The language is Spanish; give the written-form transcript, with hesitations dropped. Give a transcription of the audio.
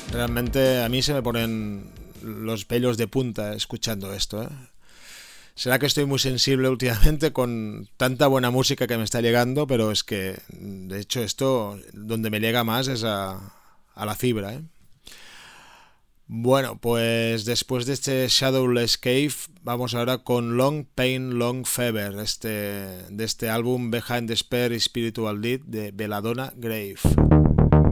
Realmente a mí se me ponen los pelos de punta escuchando esto, ¿eh? Será que estoy muy sensible últimamente con tanta buena música que me está llegando, pero es que, de hecho, esto donde me llega más es a la fibra, ¿eh? Bueno, pues después de este Shadowless Cave, vamos ahora con Long Pain, Long Fever, de este álbum Behind the Spare Spiritual Deed de Belladonna Grave.